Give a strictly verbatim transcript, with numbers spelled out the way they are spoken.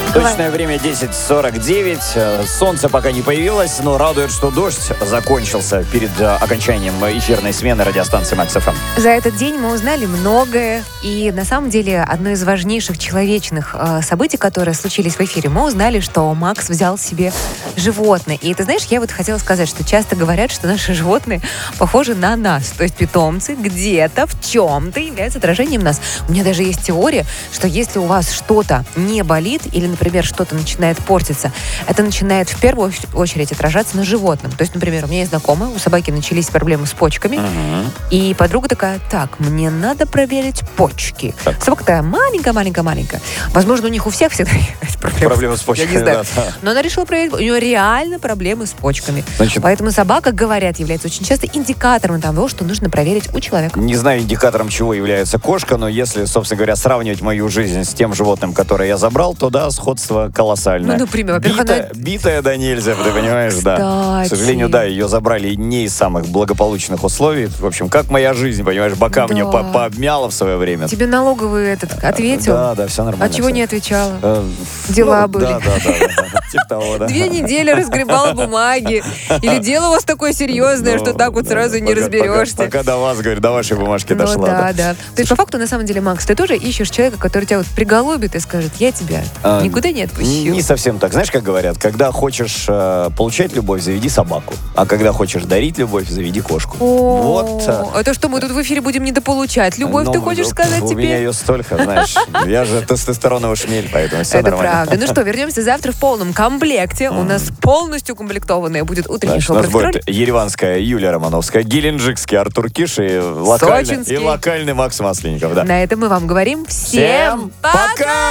Точное время десять сорок девять. Солнце пока не появилось, но радует, что дождь закончился перед окончанием эфирной смены радиостанции Макс эф эм. За этот день мы узнали многое. И на самом деле одно из важнейших человечных э, событий, которые случились в эфире, мы узнали, что Макс взял себе животное. И ты знаешь, я вот хотела сказать, что часто говорят, что наши животные похожи на нас. То есть питомцы где-то в чем-то являются отражением нас. У меня даже есть теория, что если у вас что-то не болит или, например, что-то начинает портиться, это начинает в первую очередь отражаться на животном. То есть, например, у меня есть знакомая, у собаки начались проблемы с почками, uh-huh. и подруга такая: так, мне надо проверить почки. Так. Собака такая маленькая-маленькая-маленькая. Возможно, у них у всех всегда есть проблемы, проблемы с почками. Я не знаю. Да. Но она решила проверить, у нее реально проблемы с почками. Значит, поэтому собака, говорят, является очень часто индикатором того, что нужно проверить у человека. Не знаю, индикатором чего является кошка, но если, собственно говоря, сравнивать мою жизнь с тем животным, которое я забрал, то да, сходство колоссальное. Ну, например, во-первых, битая, она... битая да нельзя, ты понимаешь, Кстати. да. К сожалению, да, ее забрали не из самых благополучных условий. В общем, как моя жизнь, понимаешь, бока да. мне по пообмяла в свое время. Тебе налоговый этот ответил? Да, да, все нормально. А чего все. не отвечала? Э, Дела ну, были. Да, да, да. да. Типа того, да. Две недели разгребала бумаги. Или дело у вас такое серьезное, Ну, что так вот да, сразу не пока- разберешься. Пока, пока до вас, говорю, до вашей бумажки Ну дошла. да, да. То есть, по факту, на самом деле, Макс, ты тоже ищешь человека, который тебя вот приголубит и скажет: я тебя А, никуда не отпущу. Не совсем так. Знаешь, как говорят, когда хочешь э, получать любовь, заведи собаку. А когда хочешь дарить любовь, заведи кошку. О, Вот. э, а то что, мы тут в эфире будем недополучать? Любовь, ну, ты хочешь ну, сказать У меня теперь? ее столько, знаешь. Я же тестостероновый шмель, поэтому все Это нормально. правда. Ну что, вернемся завтра в полном комплекте. У нас полностью комплектованное будет утреннее Значит, у шоу нас «Профитроль». будет ереванская Юлия Романовская, геленджикский Артур Киш и локальный, Сочинский. и локальный Макс Масленников. Да. На этом мы вам говорим всем Всем пока! пока!